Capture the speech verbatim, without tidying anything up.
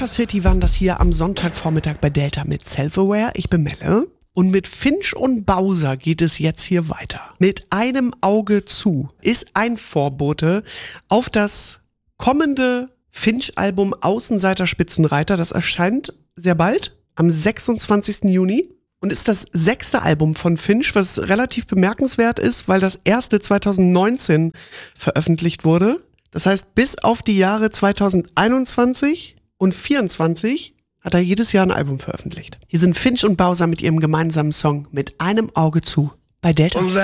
Delta City waren das hier am Sonntagvormittag bei Delta mit Self-Aware. Ich bin Melle. Und mit Finch und Bowser geht es jetzt hier weiter. Mit einem Auge zu ist ein Vorbote auf das kommende Finch-Album Außenseiter Spitzenreiter. Das erscheint sehr bald, am sechsundzwanzigsten Juni. Und ist das sechste Album von Finch, was relativ bemerkenswert ist, weil das erste zweitausendneunzehn veröffentlicht wurde. Das heißt, bis auf die Jahre zweitausendeinundzwanzig und vierundzwanzig hat er jedes Jahr ein Album veröffentlicht. Hier sind Finch und Bowser mit ihrem gemeinsamen Song Mit einem Auge zu bei Delta. Und wenn